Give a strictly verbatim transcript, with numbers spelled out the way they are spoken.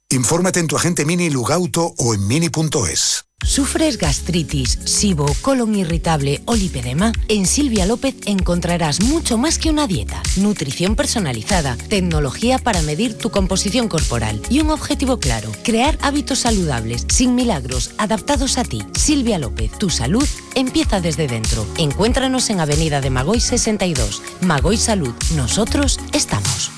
Infórmate en tu agente Mini Lugauto o en mini punto es. ¿Sufres gastritis, SIBO, colon irritable o lipedema? En Silvia López encontrarás mucho más que una dieta, nutrición personalizada, tecnología para medir tu composición corporal y un objetivo claro, crear hábitos saludables, sin milagros, adaptados a ti. Silvia López, tu salud empieza desde dentro. Encuéntranos en Avenida de Magoy sesenta y dos. Magoy Salud, nosotros estamos.